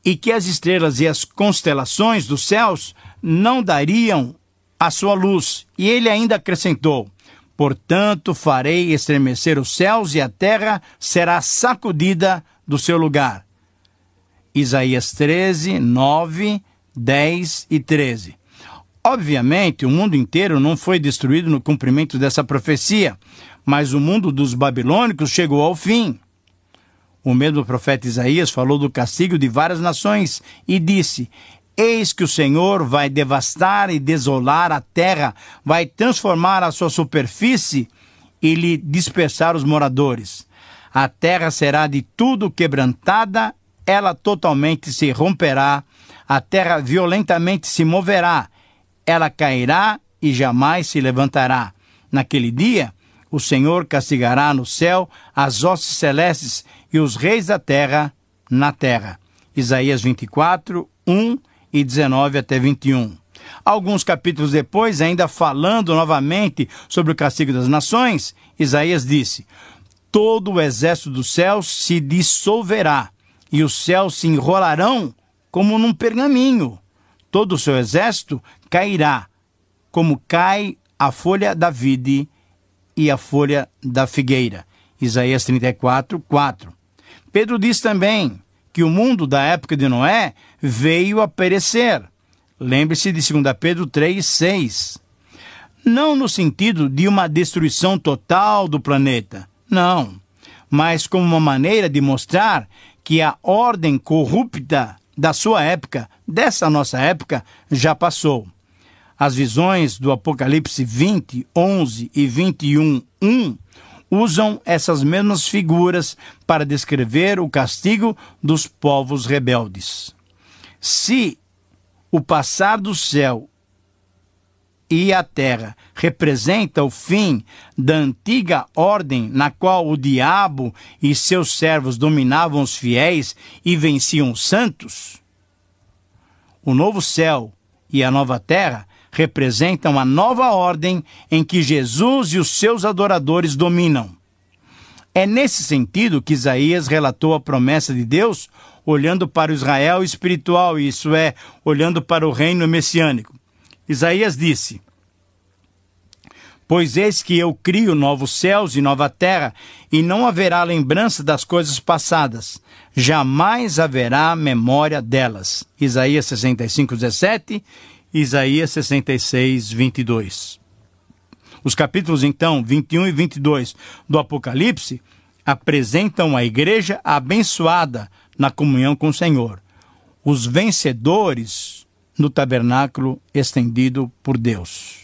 e que as estrelas e as constelações dos céus não dariam a sua luz. E ele ainda acrescentou: portanto, farei estremecer os céus e a terra será sacudida do seu lugar. Isaías 13, 9, 10 e 13. Obviamente, o mundo inteiro não foi destruído no cumprimento dessa profecia, mas o mundo dos babilônicos chegou ao fim. O mesmo profeta Isaías falou do castigo de várias nações e disse: eis que o Senhor vai devastar e desolar a terra, vai transformar a sua superfície e lhe dispersar os moradores. A terra será de tudo quebrantada, ela totalmente se romperá, a terra violentamente se moverá, ela cairá e jamais se levantará. Naquele dia, o Senhor castigará no céu as hostes celestes e os reis da terra na terra. Isaías 24, 1 e 19 até 21. Alguns capítulos depois, ainda falando novamente sobre o castigo das nações, Isaías disse: todo o exército dos céus se dissolverá, e os céus se enrolarão como num pergaminho. Todo o seu exército cairá, como cai a folha da vide e a folha da figueira. Isaías 34, 4. Pedro diz também que o mundo da época de Noé veio a perecer. Lembre-se de 2 Pedro 3, 6. Não no sentido de uma destruição total do planeta, não, mas como uma maneira de mostrar que a ordem corrupta da sua época, dessa nossa época, já passou. As visões do Apocalipse 20, 11 e 21, 1 usam essas mesmas figuras para descrever o castigo dos povos rebeldes. Se o passar do céu e a terra representa o fim da antiga ordem na qual o diabo e seus servos dominavam os fiéis e venciam os santos, o novo céu e a nova terra representam a nova ordem em que Jesus e os seus adoradores dominam. É nesse sentido que Isaías relatou a promessa de Deus olhando para o Israel espiritual, isso é, olhando para o reino messiânico. Isaías disse: pois eis que eu crio novos céus e nova terra, e não haverá lembrança das coisas passadas, jamais haverá memória delas. Isaías 65, 17, Isaías 66, 22. Os capítulos, então, 21 e 22 do Apocalipse apresentam a igreja abençoada na comunhão com o Senhor, os vencedores no tabernáculo estendido por Deus.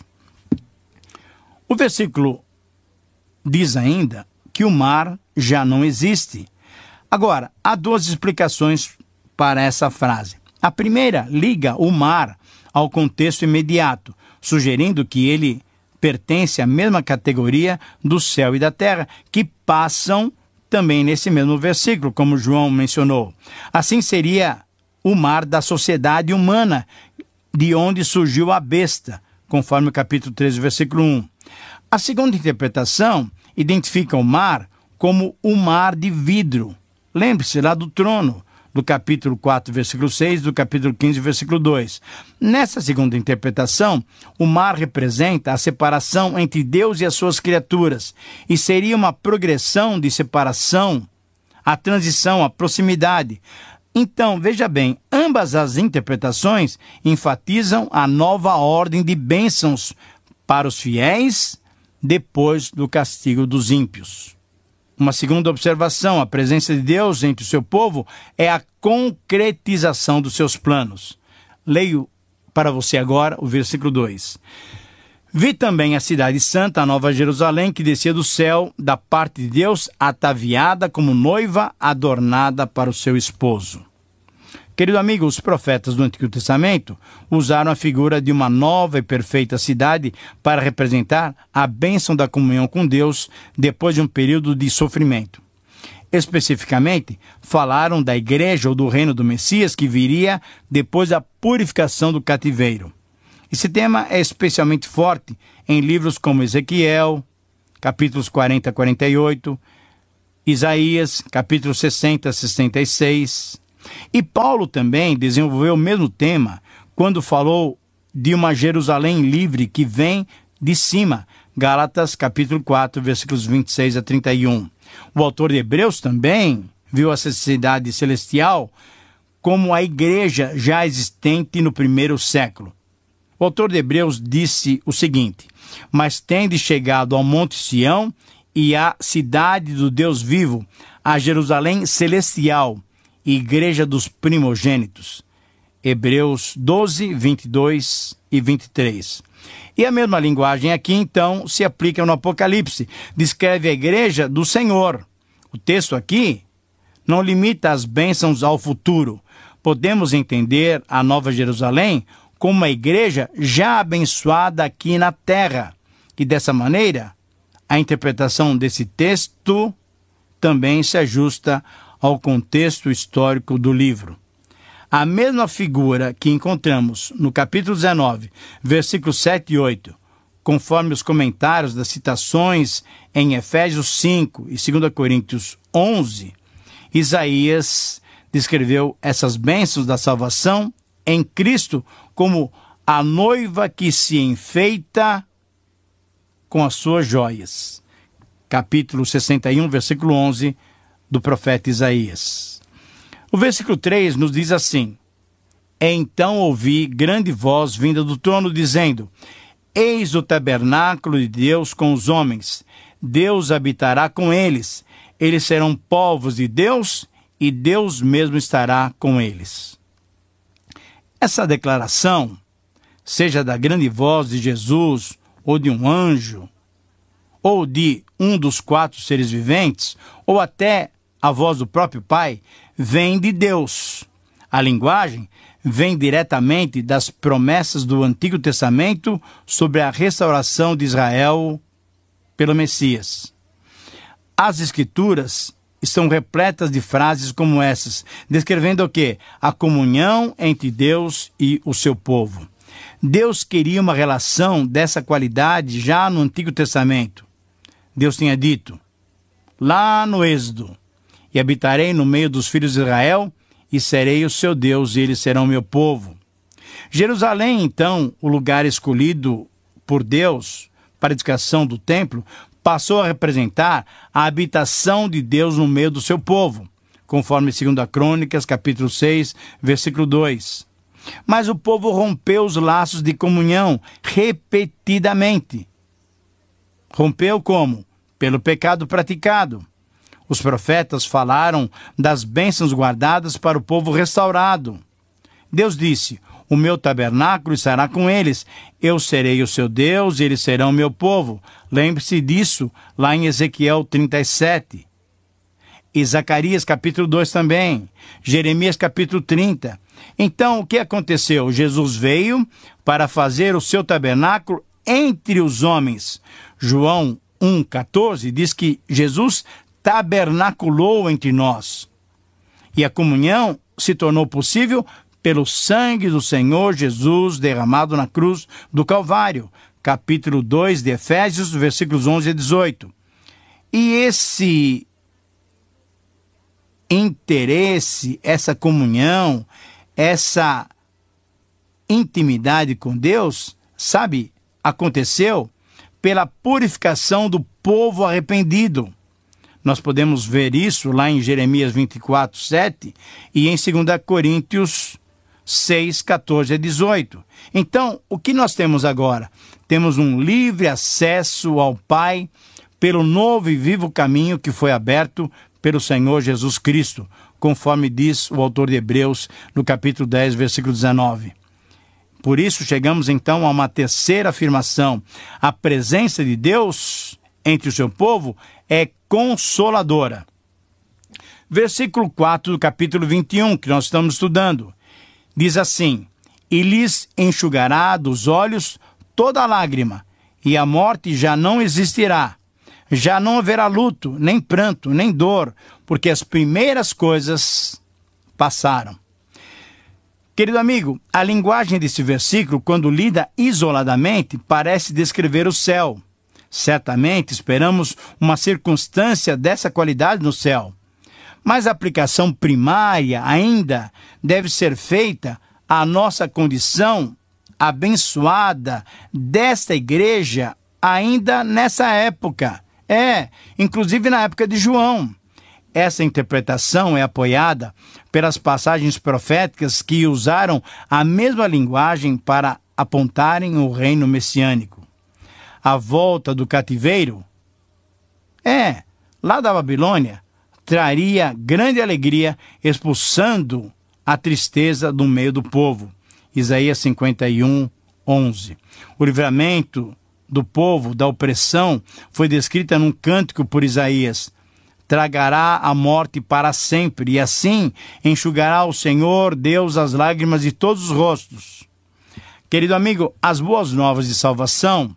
O versículo diz ainda que o mar já não existe. Agora, há duas explicações para essa frase. A primeira liga o mar ao contexto imediato, sugerindo que ele pertence à mesma categoria do céu e da terra, que passam também nesse mesmo versículo, como João mencionou. Assim seria o mar da sociedade humana, de onde surgiu a besta, conforme o capítulo 13, versículo 1. A segunda interpretação identifica o mar como o mar de vidro. Lembre-se lá do trono, do capítulo 4, versículo 6, do capítulo 15, versículo 2. Nessa segunda interpretação, o mar representa a separação entre Deus e as suas criaturas, e seria uma progressão de separação, a transição, a proximidade. Então, veja bem, ambas as interpretações enfatizam a nova ordem de bênçãos para os fiéis depois do castigo dos ímpios. Uma segunda observação: a presença de Deus entre o seu povo é a concretização dos seus planos. Leio para você agora o versículo 2. Vi também a cidade santa, a nova Jerusalém, que descia do céu, da parte de Deus, ataviada como noiva adornada para o seu esposo. Querido amigo, os profetas do Antigo Testamento usaram a figura de uma nova e perfeita cidade para representar a bênção da comunhão com Deus depois de um período de sofrimento. Especificamente, falaram da igreja ou do reino do Messias que viria depois da purificação do cativeiro. Esse tema é especialmente forte em livros como Ezequiel, capítulos 40 a 48, Isaías, capítulos 60 a 66, E Paulo também desenvolveu o mesmo tema quando falou de uma Jerusalém livre que vem de cima. Gálatas capítulo 4, versículos 26 a 31. O autor de Hebreus também viu essa cidade celestial como a igreja já existente no primeiro século. O autor de Hebreus disse o seguinte: mas tendes chegado ao Monte Sião e à cidade do Deus vivo, a Jerusalém celestial, igreja dos primogênitos. Hebreus 12, 22 e 23. E a mesma linguagem aqui, então, se aplica no Apocalipse. Descreve a igreja do Senhor. O texto aqui não limita as bênçãos ao futuro. Podemos entender a Nova Jerusalém como uma igreja já abençoada aqui na terra. E dessa maneira, a interpretação desse texto também se ajusta ao contexto histórico do livro. A mesma figura que encontramos no capítulo 19, versículos 7 e 8, conforme os comentários das citações em Efésios 5 e 2 Coríntios 11, Isaías descreveu essas bênçãos da salvação em Cristo como a noiva que se enfeita com as suas joias. Capítulo 61, versículo 11 do profeta Isaías. O versículo 3 nos diz assim: então ouvi grande voz vinda do trono dizendo: eis o tabernáculo de Deus com os homens, Deus habitará com eles, eles serão povos de Deus e Deus mesmo estará com eles. Essa declaração, seja da grande voz de Jesus, ou de um anjo, ou de um dos 4 seres viventes, ou até a voz do próprio Pai, vem de Deus. A linguagem vem diretamente das promessas do Antigo Testamento sobre a restauração de Israel pelo Messias. As Escrituras estão repletas de frases como essas, descrevendo o quê? A comunhão entre Deus e o seu povo. Deus queria uma relação dessa qualidade já no Antigo Testamento. Deus tinha dito, lá no Êxodo: e habitarei no meio dos filhos de Israel, e serei o seu Deus, e eles serão meu povo. Jerusalém, então, o lugar escolhido por Deus para a edificação do templo, passou a representar a habitação de Deus no meio do seu povo, conforme 2 Crônicas, capítulo 6, versículo 2. Mas o povo rompeu os laços de comunhão repetidamente. Rompeu como? Pelo pecado praticado. Os profetas falaram das bênçãos guardadas para o povo restaurado. Deus disse: o meu tabernáculo estará com eles, eu serei o seu Deus e eles serão meu povo. Lembre-se disso lá em Ezequiel 37. E Zacarias capítulo 2 também. Jeremias capítulo 30. Então, o que aconteceu? Jesus veio para fazer o seu tabernáculo entre os homens. João 1,14 diz que Jesus tabernaculou entre nós. E a comunhão se tornou possível pelo sangue do Senhor Jesus derramado na cruz do Calvário. Capítulo 2 de Efésios, versículos 11 a 18. E esse interesse, essa comunhão, essa intimidade com Deus, sabe, aconteceu pela purificação do povo arrependido. Nós podemos ver isso lá em Jeremias 24, 7 e em 2 Coríntios 6, 14 a 18. Então, o que nós temos agora? Temos um livre acesso ao Pai pelo novo e vivo caminho que foi aberto pelo Senhor Jesus Cristo, conforme diz o autor de Hebreus no capítulo 10, versículo 19. Por isso, chegamos então a uma terceira afirmação. A presença de Deus entre o seu povo é consoladora. Versículo 4 do capítulo 21, que nós estamos estudando, diz assim: e lhes enxugará dos olhos toda lágrima, e a morte já não existirá. Já não haverá luto, nem pranto, nem dor, porque as primeiras coisas passaram. Querido amigo, a linguagem desse versículo, quando lida isoladamente, parece descrever o céu. Certamente esperamos uma circunstância dessa qualidade no céu. Mas a aplicação primária ainda deve ser feita à nossa condição abençoada desta igreja ainda nessa época. Inclusive na época de João. Essa interpretação é apoiada pelas passagens proféticas que usaram a mesma linguagem para apontarem o reino messiânico. A volta do cativeiro, lá da Babilônia, traria grande alegria, expulsando a tristeza do meio do povo. Isaías 51, 11. O livramento do povo da opressão foi descrita num cântico por Isaías. Tragará a morte para sempre, e assim enxugará o Senhor Deus as lágrimas de todos os rostos. Querido amigo, as boas novas de salvação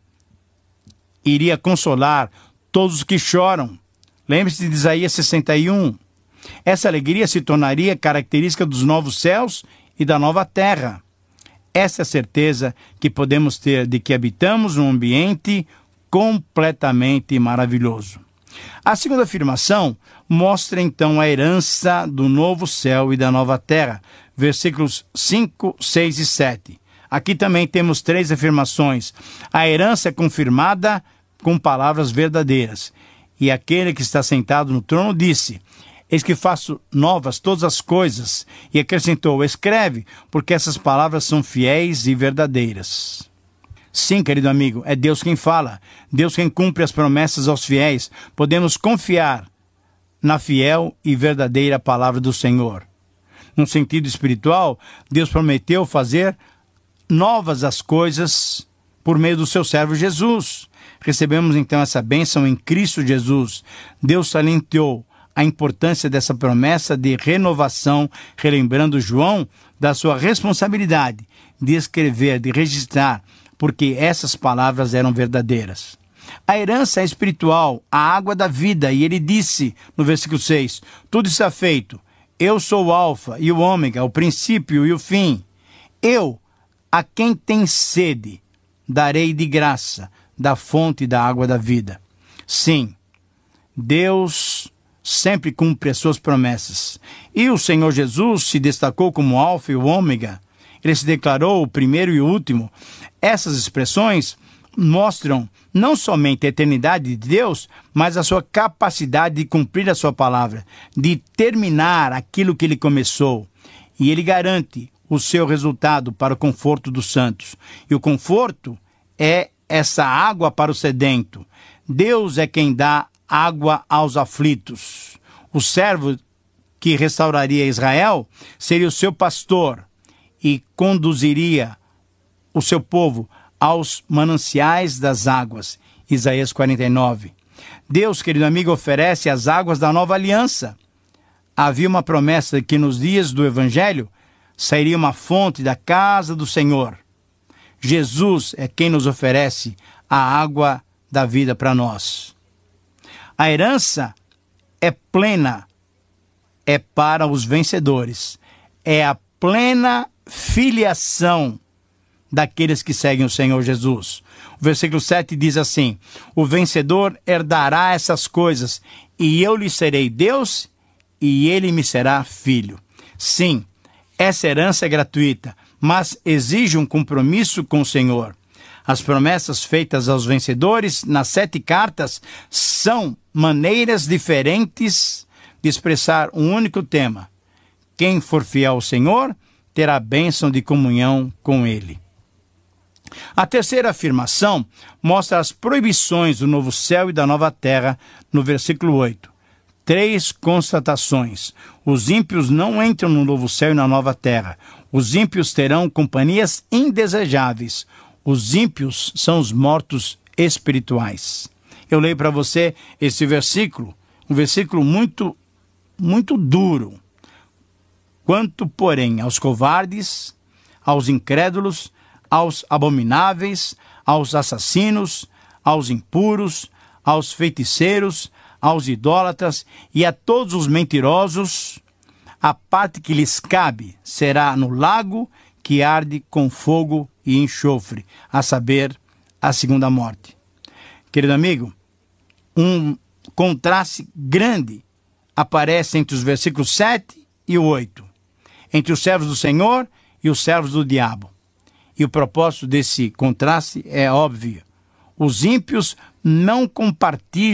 iria consolar todos os que choram. Lembre-se de Isaías 61. Essa alegria se tornaria característica dos novos céus e da nova terra. Essa é a certeza que podemos ter de que habitamos num ambiente completamente maravilhoso. A segunda afirmação mostra então a herança do novo céu e da nova terra, versículos 5, 6 e 7. Aqui também temos 3 afirmações. A herança é confirmada com palavras verdadeiras. E aquele que está sentado no trono disse: eis que faço novas todas as coisas. E acrescentou: escreve, porque essas palavras são fiéis e verdadeiras. Sim, querido amigo, é Deus quem fala, Deus quem cumpre as promessas aos fiéis. Podemos confiar na fiel e verdadeira palavra do Senhor. Num sentido espiritual, Deus prometeu fazer novas as coisas por meio do seu servo Jesus. Recebemos então essa bênção em Cristo Jesus. Deus salientou a importância dessa promessa de renovação, relembrando João da sua responsabilidade de escrever, de registrar, porque essas palavras eram verdadeiras. A herança é espiritual, a água da vida, e ele disse no versículo 6, tudo está feito, eu sou o alfa e o ômega, o princípio e o fim. Eu, a quem tem sede, darei de graça da fonte da água da vida. Sim, Deus sempre cumpre as suas promessas. E o Senhor Jesus se destacou como alfa e o ômega. Ele se declarou o primeiro e o último. Essas expressões mostram não somente a eternidade de Deus, mas a sua capacidade de cumprir a sua palavra, de terminar aquilo que ele começou. E ele garante o seu resultado para o conforto dos santos. E o conforto é essa água para o sedento. Deus é quem dá água aos aflitos. O servo que restauraria Israel seria o seu pastor e conduziria o seu povo aos mananciais das águas. Isaías 49. Deus, querido amigo, oferece as águas da nova aliança. Havia uma promessa que nos dias do Evangelho sairia uma fonte da casa do Senhor. Jesus é quem nos oferece a água da vida para nós. A herança é plena, é para os vencedores. É a plena filiação daqueles que seguem o Senhor Jesus. O versículo 7 diz assim: o vencedor herdará essas coisas, e eu lhe serei Deus, e ele me será filho. Sim, essa herança é gratuita, mas exige um compromisso com o Senhor. As promessas feitas aos vencedores nas 7 cartas são maneiras diferentes de expressar um único tema. Quem for fiel ao Senhor terá a bênção de comunhão com Ele. A terceira afirmação mostra as proibições do novo céu e da nova terra no versículo 8. 3 constatações. Os ímpios não entram no novo céu e na nova terra. Os ímpios terão companhias indesejáveis. Os ímpios são os mortos espirituais. Eu leio para você esse versículo, um versículo muito, muito duro. Quanto, porém, aos covardes, aos incrédulos, aos abomináveis, aos assassinos, aos impuros, aos feiticeiros, aos idólatras e a todos os mentirosos, a parte que lhes cabe será no lago que arde com fogo e enxofre, a saber, a segunda morte. Querido amigo, um contraste grande aparece entre os versículos 7 e 8, entre os servos do Senhor e os servos do diabo. E o propósito desse contraste é óbvio. Os ímpios não compartilham